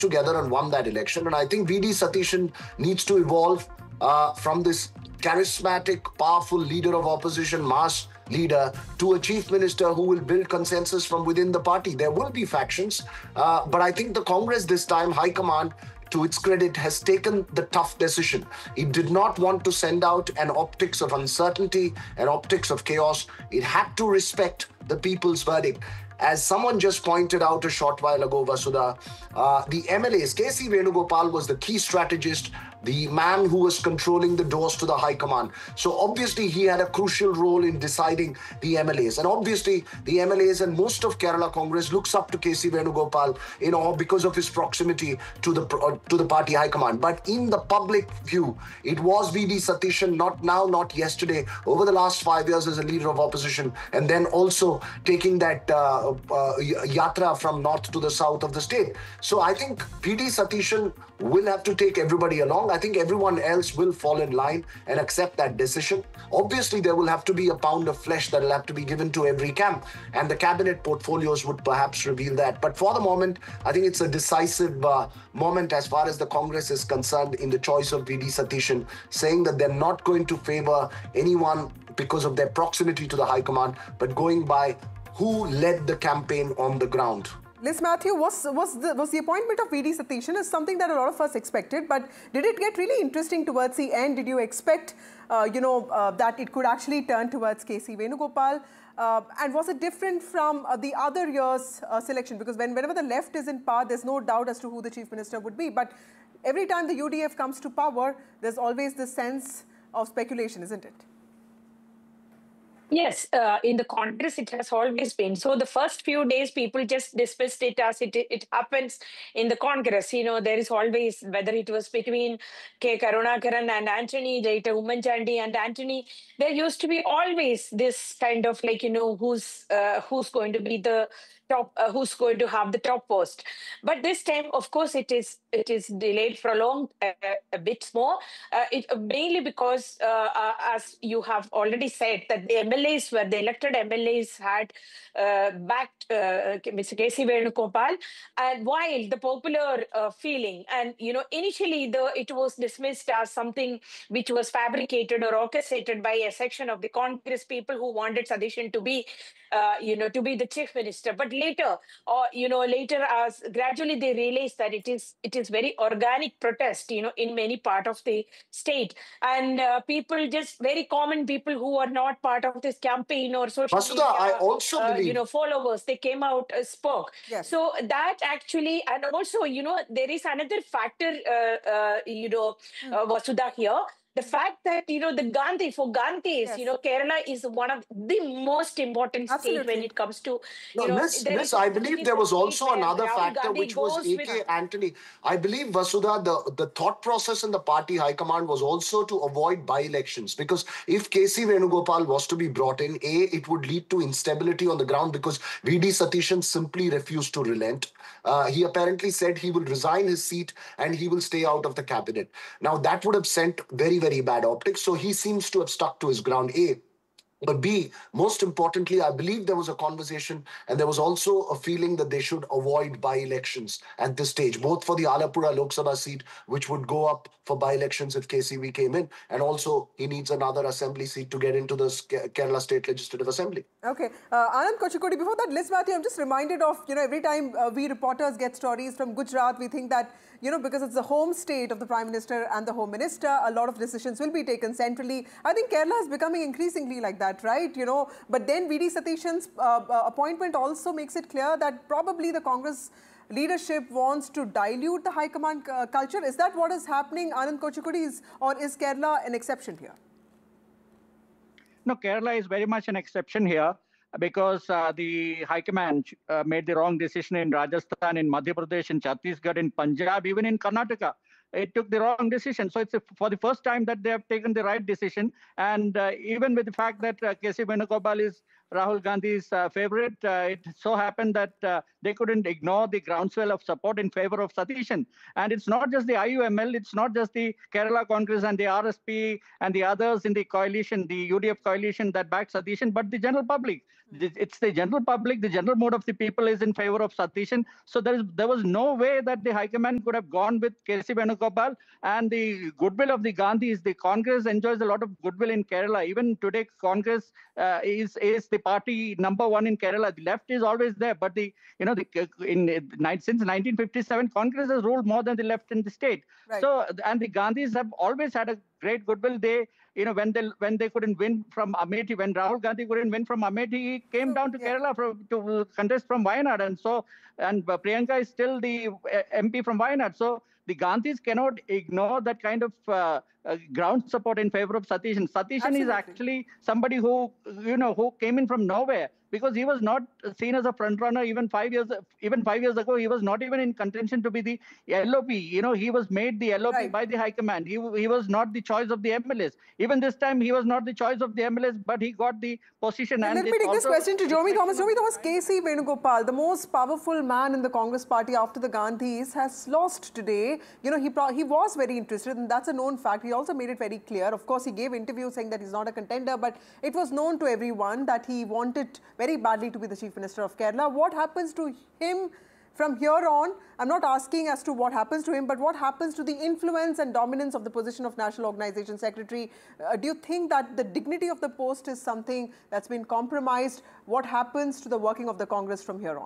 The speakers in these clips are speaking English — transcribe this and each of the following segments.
together and won that election. And I think VD Satishan needs to evolve from this charismatic, powerful leader of opposition, mass leader, to a chief minister who will build consensus from within the party. There will be factions, but I think the Congress this time, High Command, to its credit, has taken the tough decision. It did not want to send out an optics of uncertainty, an optics of chaos. It had to respect the people's verdict. As someone just pointed out a short while ago, Vasudha, the MLAs, KC Venugopal was the key strategist, the man who was controlling the doors to the High Command. So obviously he had a crucial role in deciding the MLAs. And obviously the MLAs and most of Kerala Congress looks up to KC Venugopal, because of his proximity to the party High Command. But in the public view, it was VD Satishan, not now, not yesterday, over the last 5 years as a leader of opposition, and then also taking that yatra from north to the south of the state. So I think VD Satishan will have to take everybody along. I think everyone else will fall in line and accept that decision. Obviously, there will have to be a pound of flesh that will have to be given to every camp, and the cabinet portfolios would perhaps reveal that. But for the moment, I think it's a decisive moment as far as the Congress is concerned in the choice of VD Satishan, saying that they're not going to favor anyone because of their proximity to the High Command, but going by who led the campaign on the ground. Liz Matthew, was the appointment of VD Satishan is something that a lot of us expected, but did it get really interesting towards the end? Did you expect, that it could actually turn towards KC Venugopal? And was it different from the other year's selection? Because whenever the left is in power, there's no doubt as to who the chief minister would be. But every time the UDF comes to power, there's always this sense of speculation, isn't it? Yes, in the Congress, it has always been. So the first few days, people just dismissed it as it happens in the Congress. There is always, whether it was between K. Karunakaran and Antony, later Umman Chandi and Antony, there used to be always this kind of who's going to be the top, who's going to have the top post. But this time, of course, it is delayed for a bit more. Mainly because, as you have already said, that the elected MLAs had backed Mr. KC Venugopal, and while the popular feeling, and initially it was dismissed as something which was fabricated or orchestrated by a section of the Congress people who wanted Satishan to be the chief minister. But later, as gradually they realized that it is very organic protest, in many part of the state, and people, just very common people who are not part of this campaign or social media, I also believe, followers, they came out, spoke. Yes. So that actually, and also, there is another factor, Vasudha, here. The fact that, the Gandhi, for Gandhis, Yes. Kerala is one of the most important states when it comes to, Miss, I believe there was also another factor, which was A.K. Antony. I believe, Vasudha, the thought process in the party high command was also to avoid by-elections, because if KC Venugopal was to be brought in, it would lead to instability on the ground, because VD Satishan simply refused to relent. He apparently said he will resign his seat and he will stay out of the cabinet. Now, that would have sent very, very bad optics. So he seems to have stuck to his ground, A. But B, most importantly, I believe there was a conversation and there was also a feeling that they should avoid by-elections at this stage, both for the Alapura Lok Sabha seat, which would go up for by-elections if KCV came in, and also he needs another assembly seat to get into the Kerala State Legislative Assembly. Okay. Anand Kochikodi, before that, Liz Matthew, I'm just reminded of, every time we reporters get stories from Gujarat, we think that, because it's the home state of the Prime Minister and the Home Minister, a lot of decisions will be taken centrally. I think Kerala is becoming increasingly like that, right? But then VD Satishan's appointment also makes it clear that probably the Congress leadership wants to dilute the high command culture. Is that what is happening, Anand Kochikodi, or is Kerala an exception here? No, Kerala is very much an exception here, because the High Command made the wrong decision in Rajasthan, in Madhya Pradesh, in Chhattisgarh, in Punjab, even in Karnataka. It took the wrong decision. So it's for the first time that they have taken the right decision. And even with the fact that KC Venugopal is Rahul Gandhi's favorite. It so happened that they couldn't ignore the groundswell of support in favor of Satishan. And it's not just the IUML, it's not just the Kerala Congress and the RSP and the others in the coalition, the UDF coalition that backed Satishan, but the general public. It's the general public, the general mood of the people is in favor of Satishan. So there was no way that the High Command could have gone with K.C. Venugopal, and the goodwill of the Gandhis. The Congress enjoys a lot of goodwill in Kerala. Even today, Congress is the party #1 in Kerala. The left is always there, but since 1957, Congress has ruled more than the left in the state. Right. So, and the Gandhis have always had a great goodwill. When they couldn't win from Amethi, when Rahul Gandhi couldn't win from Amethi, he came down to Kerala to contest from Wayanad, and Priyanka is still the MP from Wayanad. So the Gandhis cannot ignore that kind of ground support in favor of Satishan. Satishan is actually somebody who came in from nowhere, because he was not seen as a front runner even 5 years ago. He was not even in contention to be the LOP. He was made the LOP by the High Command. He was not the choice of the MLAs. Even this time, he was not the choice of the MLAs, but he got the position. And let me take this question to Jomi Thomas. Jomi Thomas, K.C. Venugopal, the most powerful man in the Congress party after the Gandhis, has lost today. He was very interested, and that's a known fact. He also made it very clear. Of course, he gave interviews saying that he's not a contender, but it was known to everyone that he wanted very badly to be the Chief Minister of Kerala. What happens to him from here on? I'm not asking as to what happens to him, but what happens to the influence and dominance of the position of National Organization Secretary? Do you think that the dignity of the post is something that's been compromised? What happens to the working of the Congress from here on?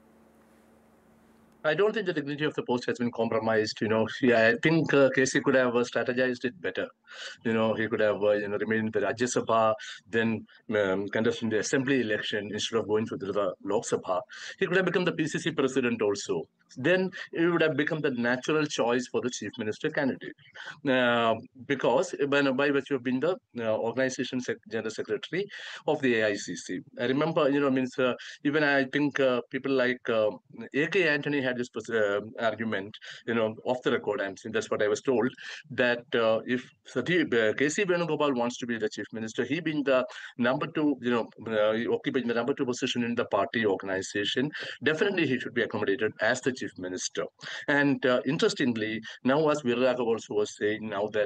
I don't think the dignity of the post has been compromised. I think KC could have strategized it better. He could have remained in the Rajya Sabha, then contested the assembly election instead of going through the Lok Sabha. He could have become the PCC president also. Then it would have become the natural choice for the chief minister candidate, because by virtue of being the organization general secretary of the AICC. I remember, even I think people like A.K. Antony had this argument, off the record. I'm saying that's what I was told, that if K.C. Venugopal wants to be the chief minister, he being the #2, occupying the #2 position in the party organization, definitely he should be accommodated as the chief minister. And interestingly, now as Veeraraghav also was saying, now that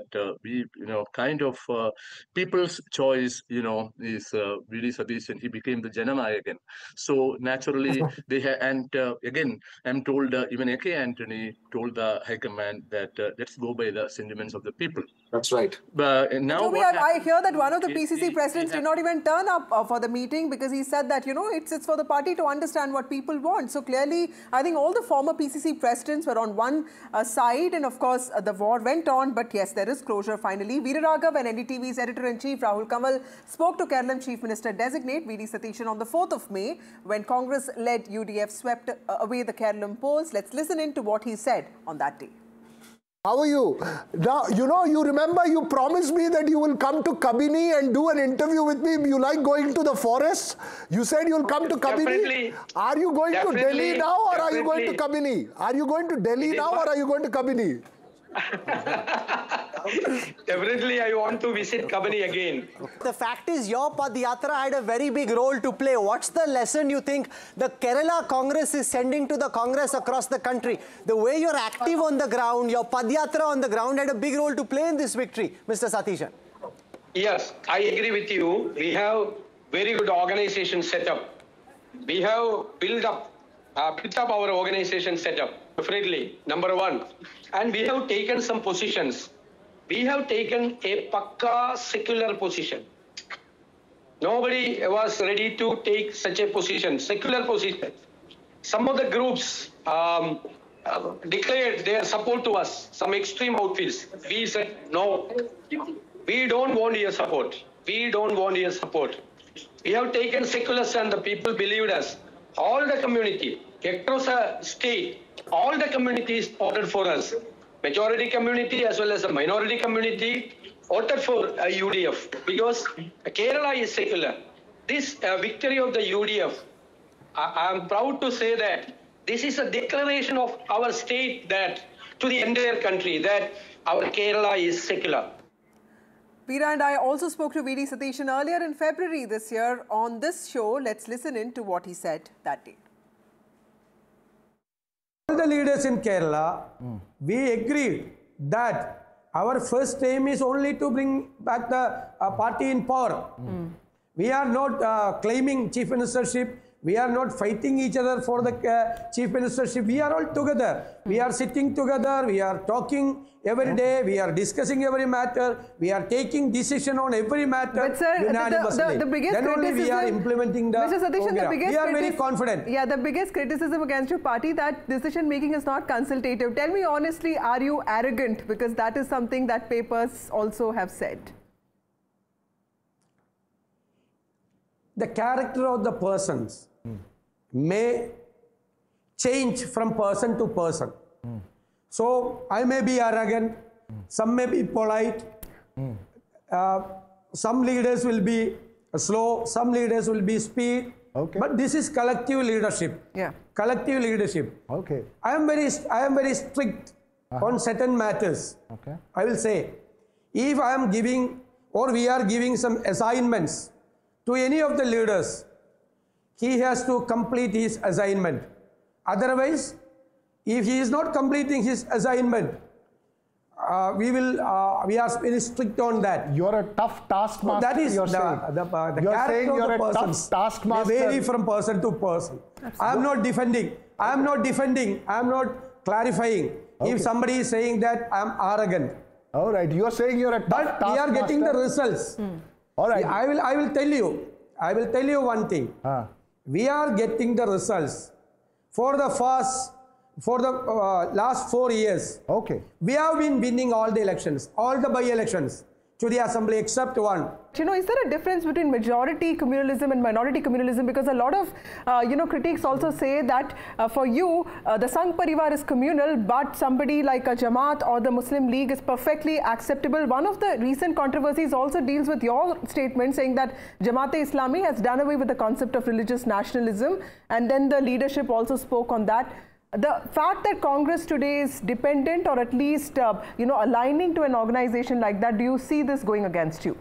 people's choice, is V.D. Satishan, he became the Jananayakan. So naturally, they and again, I'm told even A.K. Antony told the High Command that let's go by the sentiments of the people. That's right. But now I hear that one of the PCC presidents did not even turn up for the meeting because he said that, it's for the party to understand what people want. So clearly, I think all the former PCC presidents were on one side, and of course, the war went on. But yes, there is closure finally. Veeraraghav and NDTV's editor-in-chief Rahul Kanwal spoke to Kerala Chief Minister designate V.D. Satishan on the 4th of May when Congress-led UDF swept away the Kerala polls. Let's listen in to what he said on that day. How are you? Now, you remember you promised me that you will come to Kabini and do an interview with me. You like going to the forest? You said you'll come to Kabini. Definitely. Are you going to Delhi now or are you going to Kabini? Are you going to Delhi now or are you going to Kabini? Definitely, I want to visit Kabini again. The fact is, your Padyatra had a very big role to play. What's the lesson you think the Kerala Congress is sending to the Congress across the country? The way you're active on the ground, your Padyatra on the ground had a big role to play in this victory, Mr. Satishan. Yes, I agree with you. We have very good organization setup. We have built up our organization setup. Definitely, #1. And we have taken some positions. We have taken a pakka secular position. Nobody was ready to take such a position, secular position. Some of the groups declared their support to us, some extreme outfits. We said, no, we don't want your support. We don't want your support. We have taken secular stand, the people believed us. All the community, across the state, all the communities voted for us. Majority community as well as the minority community voted for UDF because Kerala is secular. This victory of the UDF, I am proud to say that this is a declaration of our state that to the entire country that our Kerala is secular. Veera and I also spoke to V.D. Satheeshan earlier in February this year on this show. Let's listen in to what he said that day. All the leaders in Kerala, we agreed that our first aim is only to bring back the party in power. We are not claiming chief ministership. We are not fighting each other for the chief ministership. We are all together. We are sitting together. We are talking every day. We are discussing every matter. We are taking decision on every matter. But sir, the biggest then criticism, only we are implementing the Mr. Satheeshan, program. we are very confident. Yeah, the biggest criticism against your party that decision making is not consultative. Tell me honestly, are you arrogant? Because that is something that papers also have said. The character of the persons may change from person to person. So I may be arrogant, some may be polite, some leaders will be slow, some leaders will be speed. Okay. But this is collective leadership. Yeah. Collective leadership. Okay. I am very strict on certain matters. Okay. I will say, if I am giving or we are giving some assignments to any of the leaders, he has to complete his assignment. Otherwise, if he is not completing his assignment, we are very strict on that. You are a tough taskmaster. That is the character of the persons. taskmaster. They vary from person to person. I am not defending. I am not clarifying. Okay. If somebody is saying that I am arrogant. All right, you are saying you are a tough taskmaster. But we are getting the results. All right. I will tell you. I will tell you one thing. We are getting the results for the last 4 years. Okay. We have been winning all the elections, all the by-elections to the assembly except one. You know, is there a difference between majority communalism and minority communalism? Because a lot of, critics also say that for you, the Sangh Parivar is communal, but somebody like a Jamaat or the Muslim League is perfectly acceptable. One of the recent controversies also deals with your statement saying that Jamaat-e-Islami has done away with the concept of religious nationalism, and then the leadership also spoke on that. The fact that Congress today is dependent or at least, aligning to an organization like that, do you see this going against you?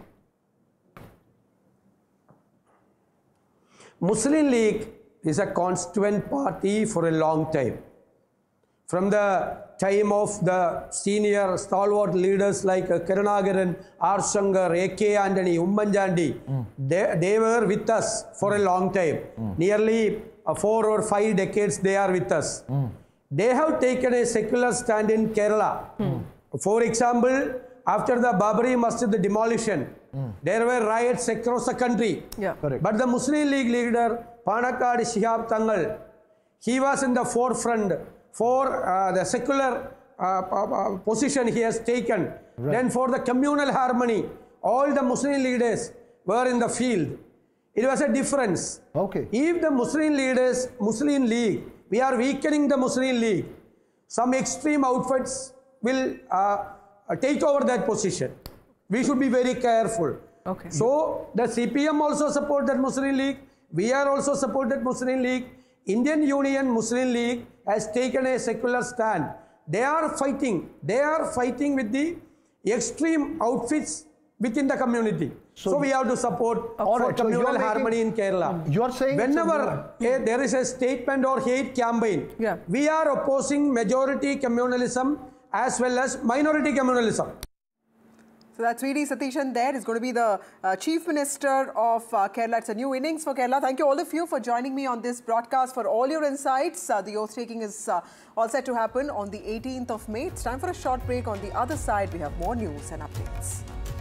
Muslim League is a constituent party for a long time. From the time of the senior stalwart leaders like Karunakaran, R. Shankar, A.K. Antony, Umman Chandi, they were with us for a long time. Nearly 4 or 5 decades they are with us. They have taken a secular stand in Kerala. For example, after the Babri Masjid demolition, there were riots across the country. Yeah. Correct. But the Muslim League leader, Panakkad Shihab Tangal, he was in the forefront for the secular position he has taken. Right. Then for the communal harmony, all the Muslim leaders were in the field. It was a difference. Okay. If the Muslim leaders, Muslim League, we are weakening the Muslim League, some extreme outfits will take over that position. We should be very careful. Okay. So the CPM also support that Muslim League. We are also supported Muslim League. Indian Union Muslim League has taken a secular stand. They are fighting. They are fighting with the extreme outfits within the community. So we have to support for communal harmony in Kerala. You are saying whenever there is a statement or hate campaign, we are opposing majority communalism as well as minority communalism. So that's V.D. Satheeshan there. He's going to be the Chief Minister of Kerala. It's a new innings for Kerala. Thank you all of you for joining me on this broadcast, for all your insights. The oath taking is all set to happen on the 18th of May. It's time for a short break. On the other side, we have more news and updates.